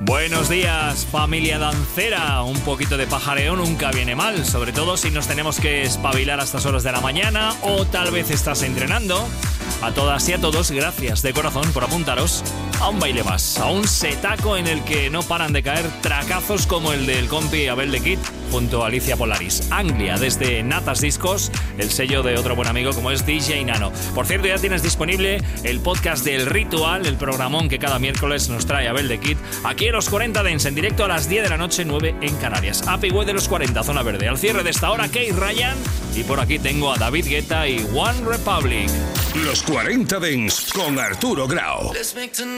Buenos días, familia dancera. Un poquito de pajareo nunca viene mal, sobre todo si nos tenemos que espabilar a estas horas de la mañana o tal vez estás entrenando. A todas y a todos, gracias de corazón por apuntaros a un baile más, a un setaco en el que no paran de caer tracazos como el del compi Abel de Kid junto a Alicia Polaris. Anglia, desde Natas Discos, el sello de otro buen amigo como es DJ Nano. Por cierto, ya tienes disponible el podcast del Ritual, el programón que cada miércoles nos trae Abel de Kid, aquí en los 40 Dance, en directo a las 10 de la noche, 9 en Canarias. API web de los 40, Zona Verde. Al cierre de esta hora, Kate Ryan, y por aquí tengo a David Guetta y One Republic. Los 40 Dance con Arturo Grau.